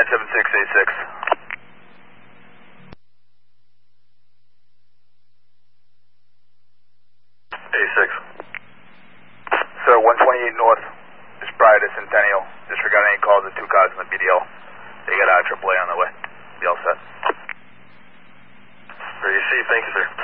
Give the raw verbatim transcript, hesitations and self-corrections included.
nine seven six A six. A six. Sir, one twenty-eight North, just prior to Centennial. Disregard any calls of two cars in the B D L. They got our triple A on the way. Be all set. Are you safe? Thank you, sir.